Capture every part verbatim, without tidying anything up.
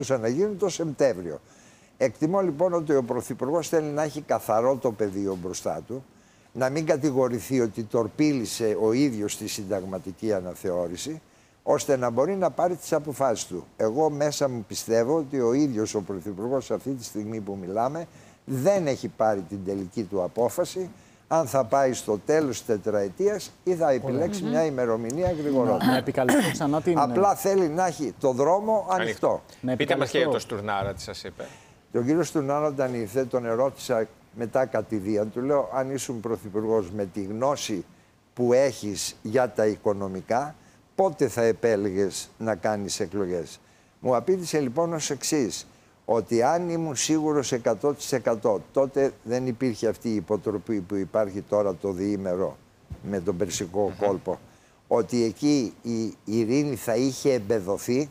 να γίνουν το Σεπτέμβριο. Εκτιμώ λοιπόν ότι ο Πρωθυπουργός θέλει να έχει καθαρό το πεδίο μπροστά του, να μην κατηγορηθεί ότι τορπίλησε ο ίδιος τη συνταγματική αναθεώρηση, ώστε να μπορεί να πάρει τις αποφάσεις του. Εγώ μέσα μου πιστεύω ότι ο ίδιος ο Πρωθυπουργός αυτή τη στιγμή που μιλάμε δεν έχει πάρει την τελική του απόφαση αν θα πάει στο τέλος της τετραετίας ή θα επιλέξει mm-hmm. μια ημερομηνία γρηγορότερα. Να επικαλεστώ ξανά την... Απλά θέλει να έχει το δρόμο ανοιχτό. Να Πείτε μας και για το Στουρνάρα τι σας είπε. Τον κύριο Στουρνάρα όταν ήρθε τον ερώτησα μετά κατηδίαν. Του λέω αν ήσουν πρωθυπουργός με τη γνώση που έχεις για τα οικονομικά, πότε θα επέλεγες να κάνεις εκλογές. Μου απήντησε λοιπόν ως εξής, ότι αν ήμουν σίγουρος εκατό τοις εκατό, τότε δεν υπήρχε αυτή η υποτροπή που υπάρχει τώρα το διήμερο με τον Περσικό mm-hmm. κόλπο, ότι εκεί η ειρήνη θα είχε εμπεδοθεί,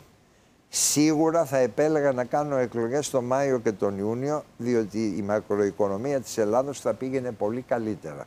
σίγουρα θα επέλεγα να κάνω εκλογές τον Μάιο και τον Ιούνιο, διότι η μακροοικονομία της Ελλάδος θα πήγαινε πολύ καλύτερα.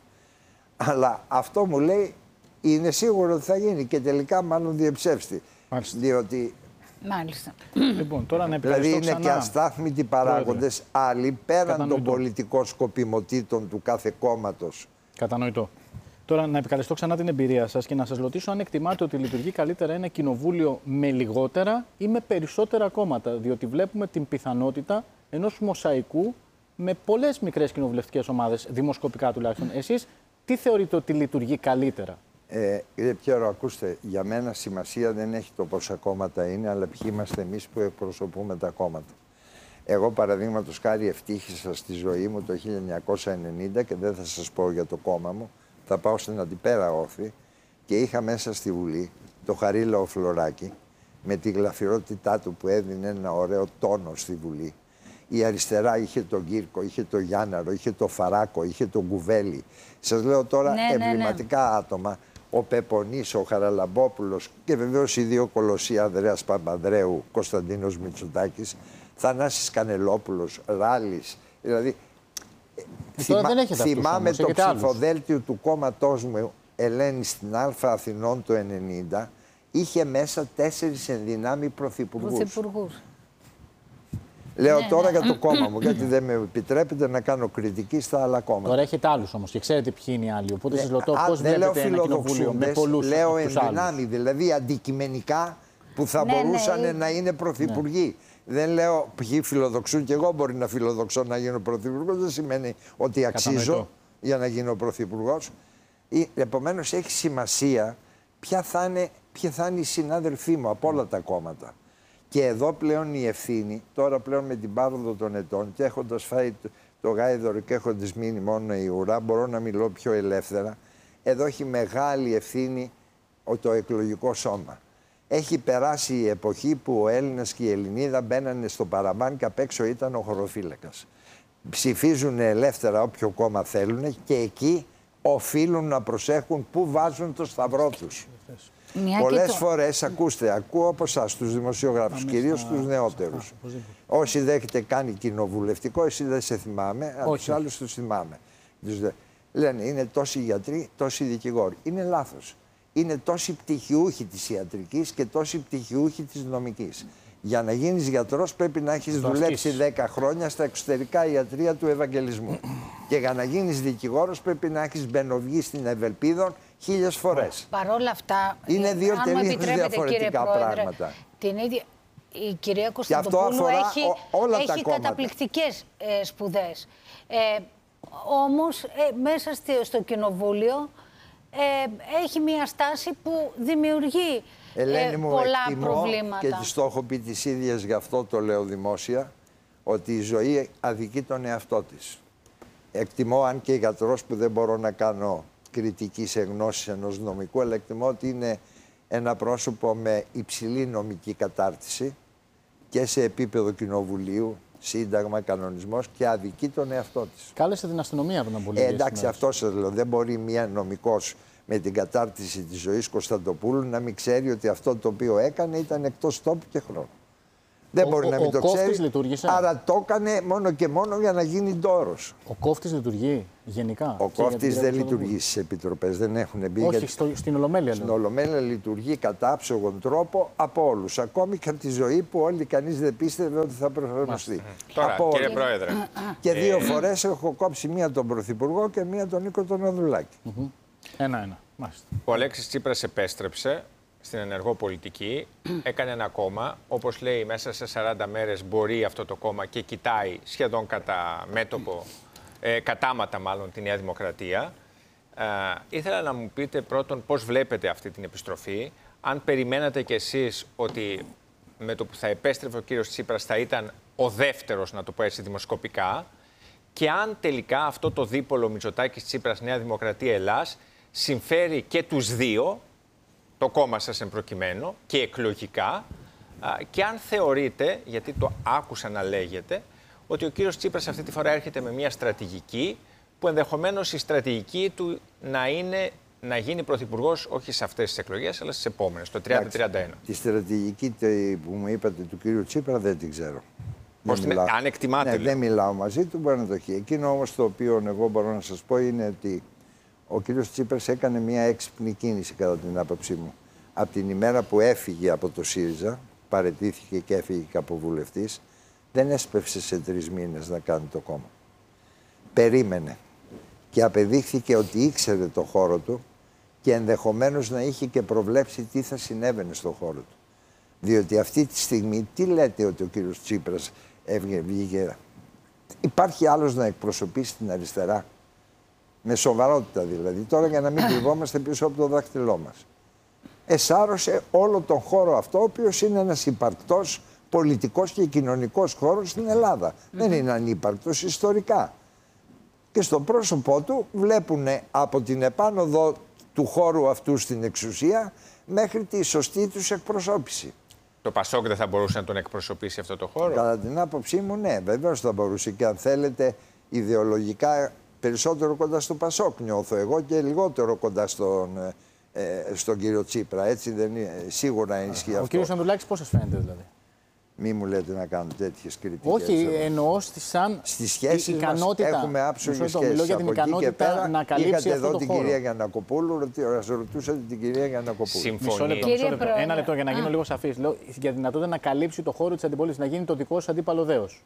Αλλά αυτό μου λέει είναι σίγουρο ότι θα γίνει και τελικά μάλλον διεψεύστη. Μάλιστα. Διότι... Μάλιστα. Λοιπόν, τώρα να δηλαδή είναι ξανά. και αστάθμητοι παράγοντες άλλοι πέραν Κατανοητό. των πολιτικών σκοπιμοτήτων του κάθε κόμματος. Κατανοητό. Τώρα να επικαλεστώ ξανά την εμπειρία σας και να σας ρωτήσω αν εκτιμάτε ότι λειτουργεί καλύτερα ένα κοινοβούλιο με λιγότερα ή με περισσότερα κόμματα. Διότι βλέπουμε την πιθανότητα ενός μοσαϊκού με πολλές μικρές κοινοβουλευτικές ομάδες, δημοσκοπικά τουλάχιστον. Εσείς τι θεωρείτε ότι λειτουργεί καλύτερα? Ε, κύριε Πιέρο, ακούστε, για μένα σημασία δεν έχει το πόσα κόμματα είναι, αλλά ποιοι είμαστε εμείς που εκπροσωπούμε τα κόμματα. Εγώ, παραδείγματος χάρη, ευτύχησα στη ζωή μου το χίλια εννιακόσια ενενήντα και δεν θα σας πω για το κόμμα μου, θα πάω στην αντιπέρα όφη και είχα μέσα στη Βουλή το Χαρίλαο Φλωράκη με τη γλαφυρότητά του που έδινε ένα ωραίο τόνο στη Βουλή. Η αριστερά είχε τον Κύρκο, είχε τον Γιάνναρο, είχε τον Φαράκο, είχε τον Κουβέλη. Σας λέω τώρα ναι, εμβληματικά ναι, ναι. άτομα. Ο Πεπονής, ο Χαραλαμπόπουλος και βεβαίως οι δύο κολοσσοί Ανδρέας Παπανδρέου, Κωνσταντίνος Μητσοτάκης, Θανάσης Κανελόπουλος, Ράλης. Δηλαδή, θυμά, θυμάμαι το ψηφοδέλτιο του κόμματός μου, Ελένη στην Α Αθηνών το ενενήντα, είχε μέσα τέσσερις ενδυνάμει πρωθυπουργούς. Λέω ναι, τώρα ναι. για το κόμμα μου, γιατί δεν με επιτρέπεται να κάνω κριτική στα άλλα κόμματα. Τώρα έχετε άλλους όμως και ξέρετε ποιοι είναι οι άλλοι. Οπότε σας ρωτώ πώς βλέπετε ένα κοινοβούλιο με πολλούς. Λέω ενδυνάμει, δηλαδή αντικειμενικά που θα ναι, μπορούσαν ναι, να είναι πρωθυπουργοί. Ναι. Δεν λέω ποιοι φιλοδοξούν και εγώ μπορεί να φιλοδοξώ να γίνω πρωθυπουργός. Δεν σημαίνει ότι αξίζω Κατανοητό. για να γίνω πρωθυπουργός. Επομένως έχει σημασία ποια θα είναι, ποια θα είναι οι συνάδελφοί μου από όλα τα κόμματα. Και εδώ πλέον η ευθύνη, τώρα πλέον με την πάροδο των ετών και έχοντας φάει το, το γάιδωρο και έχοντας μείνει μόνο η ουρά, μπορώ να μιλώ πιο ελεύθερα. Εδώ έχει μεγάλη ευθύνη το εκλογικό σώμα. Έχει περάσει η εποχή που ο Έλληνας και η Ελληνίδα μπαίνανε στο παραμάν και απ' έξω ήταν ο χωροφύλακας. Ψηφίζουν ελεύθερα όποιο κόμμα θέλουν και εκεί οφείλουν να προσέχουν πού βάζουν το σταυρό τους. Πολλές το... φορές, ακούστε, ακούω από εσάς τους δημοσιογράφους, κυρίως στα... τους νεότερους. Α, όσοι δεν έχετε κάνει κοινοβουλευτικό, εσύ δεν σε θυμάμαι, από τους άλλους τους θυμάμαι. Τους δε... Λένε, είναι τόσοι γιατροί, τόσοι δικηγόροι. Είναι λάθος. Είναι τόσοι πτυχιούχοι της ιατρικής και τόσοι πτυχιούχοι της νομικής. Για να γίνεις γιατρός πρέπει να έχεις δουλέψει δέκα χρόνια στα εξωτερικά ιατρία του Ευαγγελισμού. Και για να γίνεις δικηγόρος πρέπει να έχεις μπαινοβγεί στην Ευελπίδων χίλιες φορές. Παρ' όλα αυτά, είναι δύο τελείως διαφορετικά πρόεδρε, πράγματα. Την ίδια, η κυρία Κωνσταντοπούλου έχει, όλα έχει καταπληκτικές ε, σπουδές. Ε, όμως ε, μέσα στο κοινοβούλιο ε, έχει μια στάση που δημιουργεί Ελένη μου, πολλά εκτιμώ προβλήματα. Και τη το έχω πει της ίδιας, γι' αυτό το λέω δημόσια, ότι η ζωή αδικεί τον εαυτό της. Εκτιμώ, αν και γιατρός που δεν μπορώ να κάνω κριτική σε γνώσεις ενός νομικού, αλλά εκτιμώ ότι είναι ένα πρόσωπο με υψηλή νομική κατάρτιση και σε επίπεδο κοινοβουλίου, σύνταγμα, κανονισμός και αδικεί τον εαυτό της. Κάλεσε την αστυνομία πριν από λίγες ε, εντάξει, μέρες. Αυτό σας λέω. Δεν μπορεί μία νομικός με την κατάρτιση της ζωής Κωνσταντοπούλου να μην ξέρει ότι αυτό το οποίο έκανε ήταν εκτός τόπου και χρόνου. Δεν μπορεί ο, να μην ο το κόφτης ξέρει. λειτουργήσε. Άρα το έκανε μόνο και μόνο για να γίνει ντόρος. Ο κόφτης λειτουργεί γενικά. Ο κόφτης δεν λειτουργεί στις επιτροπές, δεν έχουν μπει. Όχι, στο, στην Ολομέλεια. Στην Ολομέλεια λειτουργεί κατά άψογον τρόπο από όλους. Ακόμη και από τη ζωή που όλοι κανείς δεν πίστευε ότι θα προσαρμοστεί. Τώρα, από κύριε όλους. Πρόεδρε. Και δύο φορές έχω κόψει μία τον Πρωθυπουργό και μία τον Νίκο τον Ανδρουλάκη. Mm-hmm. Ένα-ένα. Μάλιστα. Ο Αλέξης Τσίπρας επέστρεψε στην ενεργό πολιτική, έκανε ένα κόμμα, όπως λέει μέσα σε σαράντα μέρες μπορεί αυτό το κόμμα και κοιτάει σχεδόν κατά μέτωπο, ε, κατάματα μάλλον τη Νέα Δημοκρατία. Ε, ήθελα να μου πείτε πρώτον πώς βλέπετε αυτή την επιστροφή, αν περιμένατε κι εσείς ότι με το που θα επέστρεφε ο κύριος Τσίπρας θα ήταν ο δεύτερος, να το πω έτσι δημοσκοπικά, και αν τελικά αυτό το δίπολο Μητσοτάκης-Τσίπρας Νέα Δημοκρατία-Ελλάς συμφέρει και τους δύο, το κόμμα σας εν προκειμένου, και εκλογικά, και αν θεωρείτε, γιατί το άκουσα να λέγεται, ότι ο κύριος Τσίπρας αυτή τη φορά έρχεται με μια στρατηγική που ενδεχομένως η στρατηγική του να είναι να γίνει πρωθυπουργός όχι σε αυτές τις εκλογές, αλλά στις επόμενες, το τριάντα τριάντα ένα. Τη στρατηγική που μου είπατε του κύριου Τσίπρα δεν την ξέρω. Πώς την... Αν εκτιμάτε, ναι, λέει. δεν μιλάω μαζί του, μπορεί να το έχει. Εκείνο όμως το οποίο εγώ μπορώ να σας πω είναι ότι ο κύριος Τσίπρας έκανε μια έξυπνη κίνηση κατά την άποψή μου. Από την ημέρα που έφυγε από το ΣΥΡΙΖΑ, παραιτήθηκε και έφυγε και από βουλευτής, δεν έσπευσε σε τρεις μήνες να κάνει το κόμμα. Περίμενε και απεδείχθηκε ότι ήξερε το χώρο του και ενδεχομένως να είχε και προβλέψει τι θα συνέβαινε στο χώρο του. Διότι αυτή τη στιγμή, τι λέτε ότι ο κύριος Τσίπρας έβγαινε, βγήκε... Υπάρχει άλλος να εκπροσωπήσει την αριστερά. Με σοβαρότητα δηλαδή. Τώρα για να μην κρυβόμαστε πίσω από το δάχτυλό μας. Εσάρωσε όλο τον χώρο αυτό, ο οποίος είναι ένας υπαρκτός πολιτικός και κοινωνικός χώρος στην Ελλάδα. Mm-hmm. Δεν είναι ανύπαρκτος ιστορικά. Και στο πρόσωπό του βλέπουν από την επάνωδο του χώρου αυτού στην εξουσία μέχρι τη σωστή τους εκπροσώπηση. Το Πασόκ δεν θα μπορούσε να τον εκπροσωπήσει αυτό το χώρο? Κατά την άποψή μου, ναι, βεβαίως θα μπορούσε. Και αν θέλετε, ιδεολογικά περισσότερο κοντά στο Πασόκ νιώθω εγώ και λιγότερο κοντά στον, ε, στον κύριο Τσίπρα. Έτσι δεν είναι, σίγουρα ισχύει αυτό. Ο κύριος Ανδρουλάκης πώς σας φαίνεται δηλαδή? Μη μου λέτε να κάνω τέτοιες κριτικές. Όχι, εννοώ στη σαν στις σχέσεις ικανότητα. Μας έχουμε άψογες σχέσεις. Μιλώ για την από εκεί και πέρα, να καλύψει είχατε αυτό εδώ το την χώρο. κυρία Γιαννακοπούλου, ρωτούσατε την κυρία Γιαννακοπούλου. Μισό λεπτό, μισό λεπτό. Ένα λεπτό για να γίνω λίγο σαφής. Λέω για τη δυνατότητα να καλύψει το χώρο της αντιπολίτευσης, να γίνει το δικό σου αντίπαλο δέος.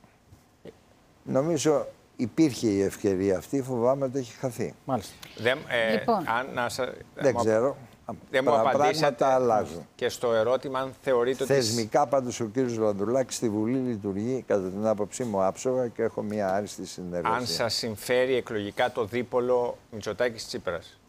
Νομίζω υπήρχε η ευκαιρία αυτή, φοβάμαι ότι έχει χαθεί. Μάλιστα. Δεν, ε, λοιπόν. αν, να σα, δεν μου, ξέρω. Δεν μου απαντήσατε αλλάζουν. Και στο ερώτημα αν θεωρείτε ότι... Θεσμικά πάντως ο κύριος Λανδρουλάκης στη Βουλή λειτουργεί κατά την άποψή μου άψογα και έχω μια άριστη συνεργασία. Αν σας συμφέρει εκλογικά το δίπολο Μητσοτάκης-Τσίπρας?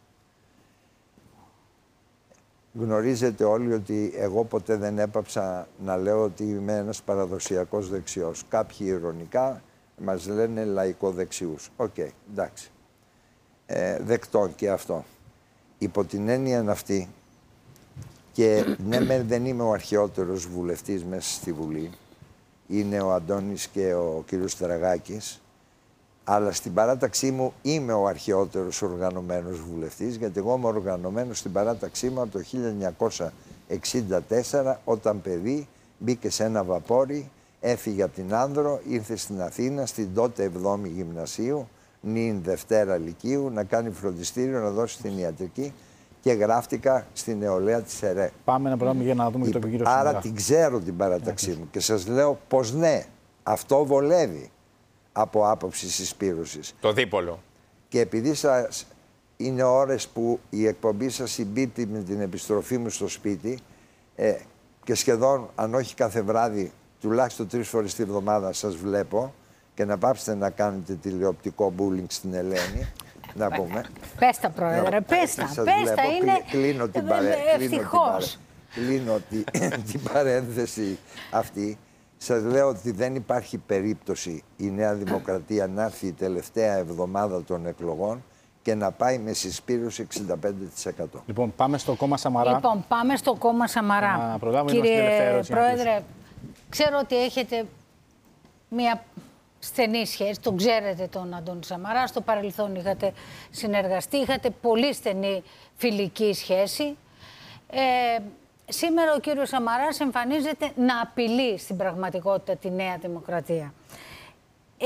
Γνωρίζετε όλοι ότι εγώ ποτέ δεν έπαψα να λέω ότι είμαι ένας παραδοσιακός δεξιός. Κάποιοι ηρωνικά μας λένε λαϊκοδεξιούς. Οκ, okay, εντάξει. Ε, δεκτό και αυτό. Υπό την έννοια αυτή, και ναι, δεν είμαι ο αρχαιότερος βουλευτής μέσα στη Βουλή, είναι ο Αντώνης και ο κύριος Τραγάκης, αλλά στην παράταξή μου είμαι ο αρχαιότερος οργανωμένος βουλευτής, γιατί εγώ είμαι οργανωμένος στην παράταξή μου από το χίλια εννιακόσια εξήντα τέσσερα, όταν παιδί μπήκε σε ένα βαπόρι, έφυγε από την Άνδρο, ήρθε στην Αθήνα, στην τότε εβδόμη γυμνασίου, νυν Δευτέρα Λυκείου, να κάνει φροντιστήριο, να δώσει την ιατρική και γράφτηκα στη νεολαία της ΕΡΕ. Πάμε ένα πράγμα για να δούμε και το κύριο Άρα Σιμαρά. την ξέρω την παράταξή μου και σας λέω πως ναι, αυτό βολεύει από άποψη συσπήρωσης. Το δίπολο. Και επειδή σας είναι ώρες που η εκπομπή σας συμπίπτει με την επιστροφή μου στο σπίτι ε, και σχεδόν, αν όχι κάθε βράδυ, τουλάχιστον τρεις φορές τη βδομάδα σας βλέπω, και να πάψετε να κάνετε τηλεοπτικό bullying στην Ελένη, να πούμε. Πες τα, Πρόεδρε, πες τα, Σας πες τα, βλέπω, είναι κλείνω την, παρέ... ευτυχώς. κλείνω την, την παρένθεση αυτή. Σας λέω ότι δεν υπάρχει περίπτωση η Νέα Δημοκρατία να έρθει η τελευταία εβδομάδα των εκλογών και να πάει με συσπήρωση εξήντα πέντε τοις εκατό. Λοιπόν, πάμε στο κόμμα Σαμαρά. Λοιπόν, πάμε στο κόμμα Σαμαρά. Να προλάβουμε, είμαστε Κύριε τελευταία ερώτηση, Πρόεδρε, ξέρω ότι έχετε μία στενή σχέση, τον ξέρετε τον Αντώνη Σαμαρά, στο παρελθόν είχατε συνεργαστεί, είχατε πολύ στενή φιλική σχέση. Ε, σήμερα ο κύριος Σαμαράς εμφανίζεται να απειλεί στην πραγματικότητα τη Νέα Δημοκρατία. Ε,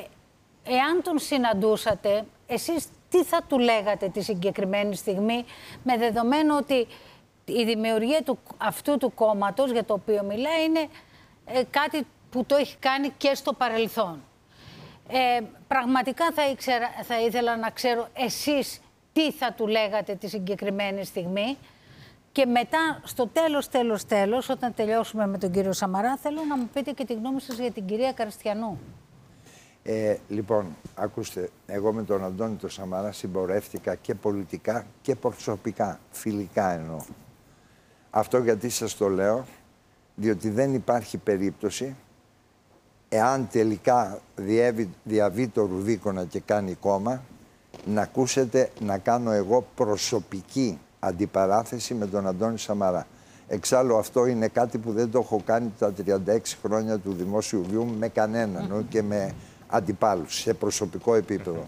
εάν τον συναντούσατε, εσείς τι θα του λέγατε τη συγκεκριμένη στιγμή, με δεδομένο ότι η δημιουργία του, αυτού του κόμματος για το οποίο μιλάει είναι ε, κάτι που το έχει κάνει και στο παρελθόν. Ε, πραγματικά θα, ήξερα, θα ήθελα να ξέρω εσείς τι θα του λέγατε τη συγκεκριμένη στιγμή και μετά στο τέλος, τέλος, τέλος, όταν τελειώσουμε με τον κύριο Σαμαρά, θέλω να μου πείτε και τη γνώμη σας για την κυρία Καριστιανού. Ε, λοιπόν, ακούστε, εγώ με τον Αντώνη τον Σαμαρά συμπορεύτηκα και πολιτικά και προσωπικά, φιλικά εννοώ. Αυτό γιατί σας το λέω, διότι δεν υπάρχει περίπτωση, εάν τελικά διέβη, διαβεί το Ρουδίκονα και κάνει κόμμα, να ακούσετε να κάνω εγώ προσωπική αντιπαράθεση με τον Αντώνη Σαμαρά. Εξάλλου αυτό είναι κάτι που δεν το έχω κάνει τα τριάντα έξι χρόνια του δημόσιου βίου με κανέναν mm-hmm. και με αντιπάλους σε προσωπικό επίπεδο.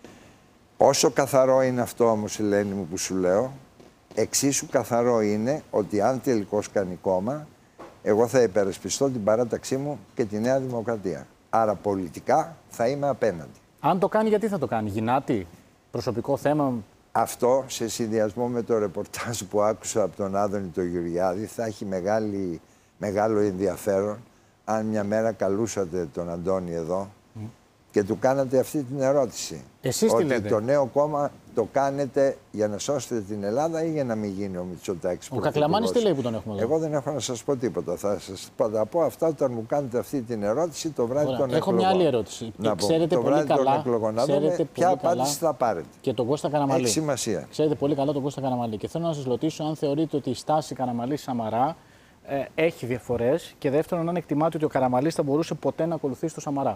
Όσο καθαρό είναι αυτό όμως, Ελένη μου, που σου λέω, εξίσου καθαρό είναι ότι αν τελικώς κάνει κόμμα, εγώ θα υπερασπιστώ την παράταξή μου και τη Νέα Δημοκρατία. Άρα πολιτικά θα είμαι απέναντι. Αν το κάνει, γιατί θα το κάνει, γυνάτη, προσωπικό θέμα? Αυτό, σε συνδυασμό με το ρεπορτάζ που άκουσα από τον Άδωνη τον Γεωργιάδη, θα έχει μεγάλη, μεγάλο ενδιαφέρον αν μια μέρα καλούσατε τον Αντώνη εδώ mm. και του κάνατε αυτή την ερώτηση. Εσείς ότι τι λέτε? Το νέο κόμμα το κάνετε για να σώσετε την Ελλάδα ή για να μην γίνει ο Μητσοτάκης? Ο Κακλαμάνης τι λέει που τον έχουμε εδώ? Εγώ δεν έχω να σας πω τίποτα. Θα σας τα πω αυτά όταν μου κάνετε αυτή την ερώτηση το βράδυ Ωραία. των έχω εκλογών. Έχω μια άλλη ερώτηση. Να ξέρετε πω, το πολύ καλά, εκλογών, να ξέρετε δούμε ποια πολύ απάντηση θα πάρετε. Και τον Κώστα Καραμανλή. Έχει σημασία. Ξέρετε πολύ καλά τον Κώστα Καραμανλή. Και θέλω να σας ρωτήσω αν θεωρείτε ότι η στάση Καραμανλή-Σαμαρά ε, έχει διαφορές και δεύτερον, αν εκτιμάτε ότι ο Καραμανλής θα μπορούσε ποτέ να ακολουθήσει το Σαμαρά.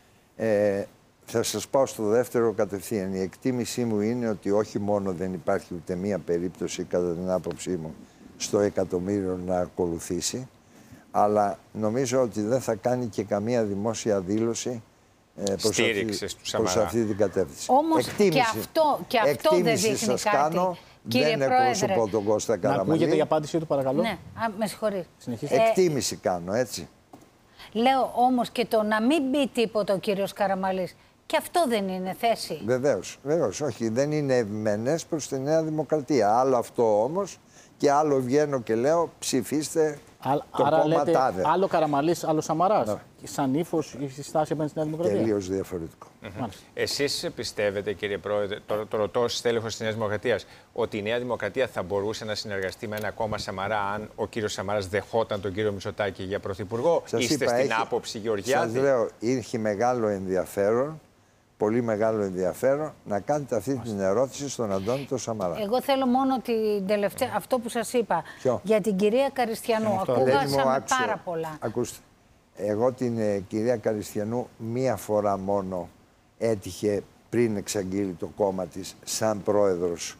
Ε, Θα σας πάω στο δεύτερο κατευθείαν. Η εκτίμησή μου είναι ότι όχι μόνο δεν υπάρχει ούτε μία περίπτωση, κατά την άποψή μου, στο εκατομμύριο να ακολουθήσει, αλλά νομίζω ότι δεν θα κάνει και καμία δημόσια δήλωση ε, προς, αυτή, προς αυτή την κατεύθυνση. Όμως και αυτό, και αυτό δεν δείχνει σας κάτι. Κάνω, Κύριε δεν εκπροσωπώ τον Κώστα Καραμανλή. Να ακούγεται η απάντησή του, παρακαλώ. Ναι, α, με συγχωρείτε. Εκτίμηση κάνω, έτσι. Λέω όμως και το να μην μπει τίποτα ο κύριος Καραμανλής. Και αυτό δεν είναι θέση. Βεβαίως, βεβαίως. Όχι, δεν είναι ευμενές προς τη Νέα Δημοκρατία. Άλλο αυτό όμως και άλλο βγαίνω και λέω ψηφίστε Α, το άρα κόμμα λέτε, τάδε. Άλλο Καραμανλής, άλλο Σαμαράς. Ναι. Σαν ύφος η στάση απέναντι στη Νέα Δημοκρατία. Τελείως διαφορετικό. Mm-hmm. Εσείς πιστεύετε, κύριε Πρόεδρε, το, το ρωτώ ως στέλεχος της Νέας Δημοκρατίας, ότι η Νέα Δημοκρατία θα μπορούσε να συνεργαστεί με ένα κόμμα Σαμαρά αν ο κύριος Σαμαράς δεχόταν τον κύριο Μητσοτάκη για πρωθυπουργό? Σας Είστε είπα, στην έχει, άποψη Γεωργιάδη? Σας λέω, είχε μεγάλο ενδιαφέρον, πολύ μεγάλο ενδιαφέρον να κάνετε αυτή την ερώτηση στον Αντώνη τον Σαμαρά. Εγώ θέλω μόνο την τελευταία, αυτό που σας είπα. Ποιο? Για την κυρία Καριστιανού. Ακούγασαμε πάρα πολλά. Ακούστε, εγώ την ε, κυρία Καριστιανού μία φορά μόνο έτυχε πριν εξαγγείλει το κόμμα της σαν πρόεδρος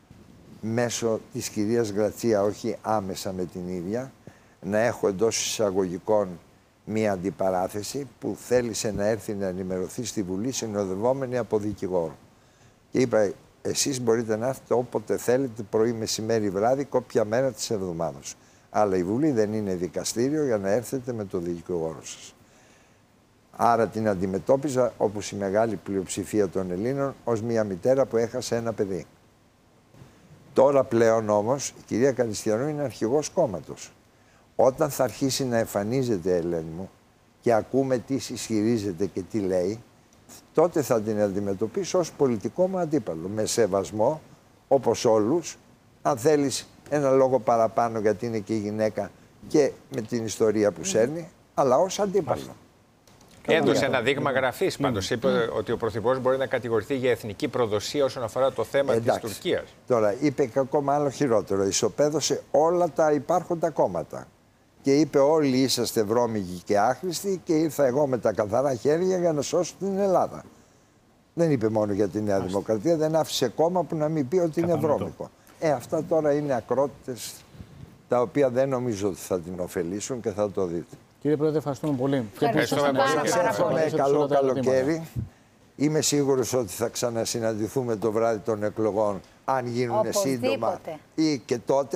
μέσω της κυρίας Γρατσία, όχι άμεσα με την ίδια, να έχω εντός εισαγωγικών μία αντιπαράθεση που θέλησε να έρθει να ενημερωθεί στη Βουλή συνοδευόμενη από δικηγόρο. Και είπα, εσείς μπορείτε να έρθετε όποτε θέλετε, πρωί, μεσημέρι, βράδυ, κόποια μέρα της εβδομάδας. Αλλά η Βουλή δεν είναι δικαστήριο για να έρθετε με το δικηγόρο σας. Άρα την αντιμετώπιζα, όπως η μεγάλη πλειοψηφία των Ελλήνων, ως μια μητέρα που έχασε ένα παιδί. Τώρα πλέον όμως η κυρία Καριστιανού είναι αρχηγός κόμματος. Όταν θα αρχίσει να εμφανίζεται, Ελένη μου, και ακούμε τι ισχυρίζεται και τι λέει, τότε θα την αντιμετωπίσω ως πολιτικό μου αντίπαλο. Με σεβασμό, όπως όλους, αν θέλεις ένα λόγο παραπάνω γιατί είναι και η γυναίκα και με την ιστορία που σέρνει, αλλά ως αντίπαλο. Έδωσε ένα δείγμα γραφής πάντως. Είπε ότι ο Πρωθυπουργός μπορεί να κατηγορηθεί για εθνική προδοσία όσον αφορά το θέμα της Τουρκίας. Τώρα, είπε και ακόμα άλλο χειρότερο. Ισοπαίδωσε όλα τα υπάρχοντα κόμματα. Και είπε όλοι είσαστε βρώμικοι και άχρηστοι και ήρθα εγώ με τα καθαρά χέρια για να σώσω την Ελλάδα. Δεν είπε μόνο για τη Νέα Δημοκρατία, δεν άφησε κόμμα που να μην πει ότι είναι βρώμικο. Ε, αυτά τώρα είναι ακρότητες τα οποία δεν νομίζω ότι θα την ωφελήσουν και θα το δείτε. Κύριε Πρόεδρε, ευχαριστούμε πολύ. Ευχαριστούμε πάρα, πάρα πολύ. Καλό καλοκαίρι. Είμαι σίγουρος ότι θα ξανασυναντηθούμε το βράδυ των εκλογών, αν γίνουν σύντομα ή και τότε.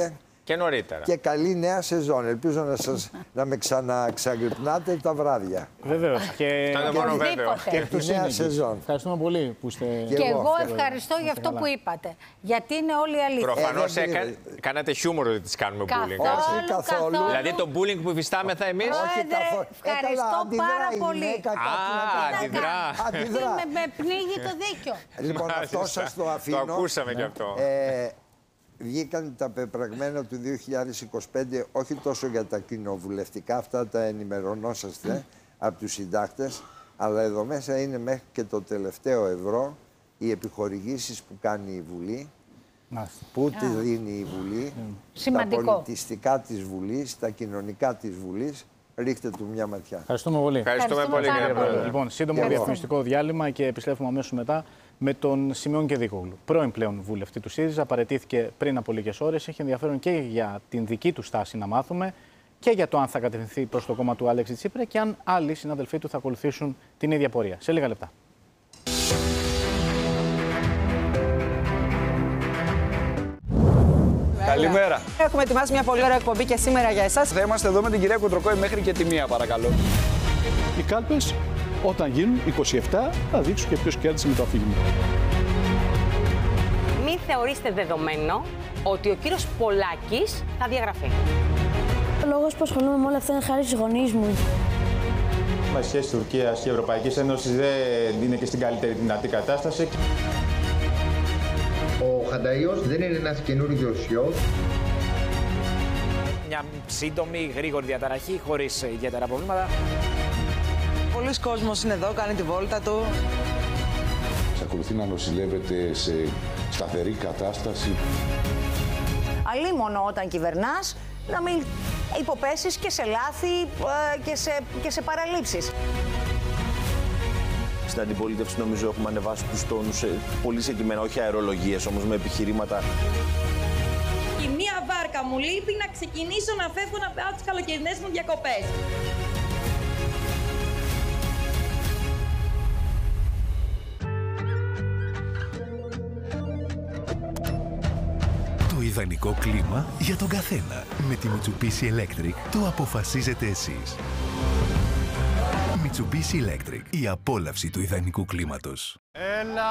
Και νωρίτερα. Και καλή νέα σεζόν. Ελπίζω να, σας, να με ξαναξαγρυπνάτε τα βράδια. Βεβαίως. Και, Αυτό είναι μόνο βέβαιο. και τη νέα σεζόν. Ευχαριστούμε πολύ που είστε. Και Και εγώ εγώ αυτό. ευχαριστώ για αυτό που είπατε. Γιατί είναι όλη η αλήθεια. Προφανώς Ε, δεν έκα... πήρε. κάνατε χιούμορ ότι τις κάνουμε Καθόλου, bullying. έτσι. Όχι, καθόλου. καθόλου. Δηλαδή το bullying που υφιστάμεθα εμείς. Πρόεδρε, καθόλου. Ε, καλά, ευχαριστώ αντιδρά πάρα η πολύ. γυναίκα, κάτι Α, να κάνει. αντιδρά. Αντιδρά. Με, με πνίγει το δίκιο. Λοιπόν, αυτό Μάλιστα. σας το αφήνω. Το ακούσαμε κι αυτό. Ε, βγήκαν τα πεπραγμένα του δύο χιλιάδες είκοσι πέντε, όχι τόσο για τα κοινοβουλευτικά, αυτά τα ενημερωνόσαστε από τους συντάκτες, αλλά εδώ μέσα είναι μέχρι και το τελευταίο ευρώ οι επιχορηγήσεις που κάνει η Βουλή, Μάλιστα. που τη δίνει η Βουλή, Σημαντικό. τα πολιτιστικά της Βουλής, τα κοινωνικά της Βουλής. Ρίχτε του μια ματιά. Ευχαριστούμε πολύ. Ευχαριστούμε πολύ, πάρα κύριε πολύ. Πρόεδρε. Λοιπόν, σύντομο Και εγώ. διαφημιστικό διάλειμμα και επιστρέφουμε αμέσως μετά με τον Σιμεών Κεδίκογλου. Πρώην πλέον βουλευτή του ΣΥΡΙΖΑ, παραιτήθηκε πριν από λίγες ώρες. Έχει ενδιαφέρον και για την δική του στάση να μάθουμε και για το αν θα κατευθυνθεί προς το κόμμα του Αλέξη Τσίπρα και αν άλλοι συναδελφοί του θα ακολουθήσουν την ίδια πορεία. Σε λίγα λεπτά. Καλημέρα. Έχουμε ετοιμάσει μια πολύ ωραία εκπομπή και σήμερα για εσάς. Θα είμαστε εδώ με την κυρία Κουντροκόη μέχρι και τη μία, παρακαλώ. Οι κάλπες, όταν γίνουν είκοσι επτά, θα δείξουν και ποιος κέρδισε με το αφήγημα. Μην θεωρήστε δεδομένο ότι ο κύριος Πολάκης θα διαγραφεί. Ο λόγος που ασχολούμαι με όλα αυτά είναι χάρη στους γονείς μου. Η σχέση Τουρκίας και Ευρωπαϊκής Ένωσης δεν είναι και στην καλύτερη δυνατή κατάσταση. Ο Χανταΐος δεν είναι ένας καινούριος γιος. Μια σύντομη, γρήγορη διαταραχή, χωρίς ιδιαίτερα προβλήματα. Πολλοί κόσμος είναι εδώ, κάνει τη βόλτα του. Εξακολουθεί να νοσηλεύεται σε σταθερή κατάσταση. Αλίμονο όταν κυβερνάς, να μην υποπέσεις και σε λάθη ε, και σε, και σε παραλήψεις. Στην αντιπολίτευση νομίζω έχουμε ανεβάσει τους τόνους πολύ συγκεκριμένα, όχι αερολογίες όμως, με επιχειρήματα. Η μία βάρκα μου λείπει να ξεκινήσω να φεύγω να πάω τις καλοκαιρινές μου διακοπές. Το ιδανικό κλίμα για τον καθένα. Με τη Mitsubishi Electric το αποφασίζετε εσείς. Mitsubishi Electric. Η απόλαυση του ιδανικού κλίματος. Έλα.